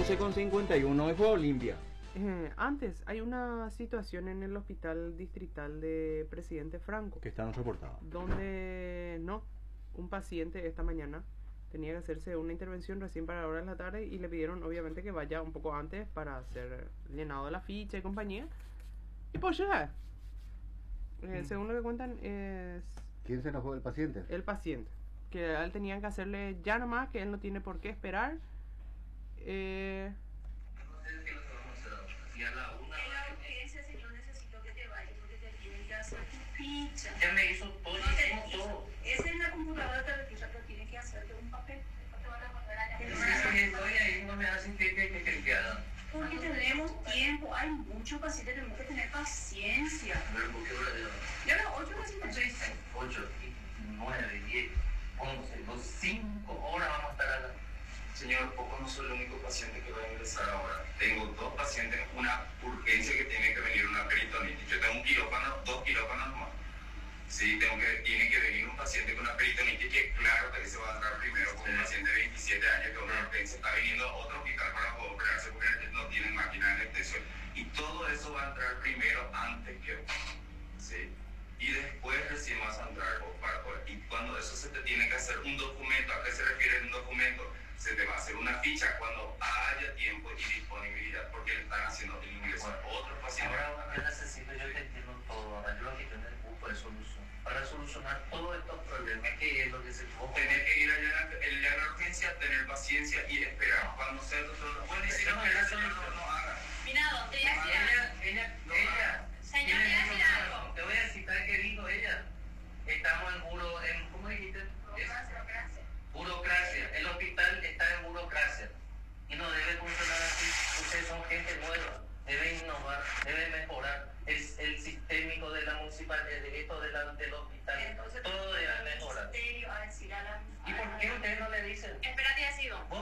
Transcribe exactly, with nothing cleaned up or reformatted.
once con cincuenta y uno, hoy fue Olimpia. Eh, antes, hay una situación en el hospital distrital de Presidente Franco. Que está no soportado. Donde, no, un paciente esta mañana tenía que hacerse una intervención recién para la hora de la tarde y le pidieron obviamente que vaya un poco antes para ser llenado de la ficha y compañía. Y pues ya, eh, Mm. según lo que cuentan es ¿Quién se enojó? ¿El paciente? el paciente. Que a él tenían que hacerle ya nomás, que él no tiene por qué esperar. Eh... Y a la una. En la urgencia, señor, necesito que te vayas porque te tienen que hacer tu ficha. Ya me hizo todo, no te todo. Es en la computadora te lo ficha, pero tienen que hacerte un papel. Después te van a mandar a la gente. Sí, estoy ahí, no me hacen que que que que hagan. Porque tenemos tiempo, hay muchos pacientes, tenemos que tener paciencia. Pero ¿por qué hora de ya las ocho casi seis. ocho, nueve, diez, once, dos, cinco horas vamos a estar acá. Señor, poco no soy el único paciente que va a ingresar ahora. Tengo dos pacientes, una urgencia que tiene que venir una peritonitis. Yo tengo un quirófano, dos quirófanos más. Sí, tengo que, tiene que venir un paciente con una peritonitis que claro que se va a entrar primero con un paciente de veintisiete años que una urgencia está viniendo a otro hospital para poder operarse porque no tienen máquina de anestesia. Y todo eso va a entrar primero antes que sí. Y después recién vas a entrar para poder. Y cuando eso se te tiene que hacer un documento, ¿a qué se refiere un documento? Se te va a hacer una ficha cuando haya tiempo y disponibilidad, porque le están haciendo el ingreso a otros pacientes. Ahora yo necesito, yo te entiendo todo, ahora yo lo que tengo es busco de solución. Para solucionar todos estos problemas, ¿qué es lo que se puede? Tener que ir allá en la, la urgencia, tener paciencia y esperar. Cuando sea el doctor, bueno, y si no, el señor no, no haga. Minado, te voy a decir ella, ella, no, ella, señor, te voy a decir algo. Te voy a citar que dijo ella. Estamos en buro, en, ¿cómo dijiste? Burocracia. Burocracia. El hospital está en burocracia y no debe funcionar así. Ustedes son gente nueva, deben innovar, deben mejorar. Es el sistémico de la municipalidad, de esto de la, del hospital. Entonces, todo debe mejorar.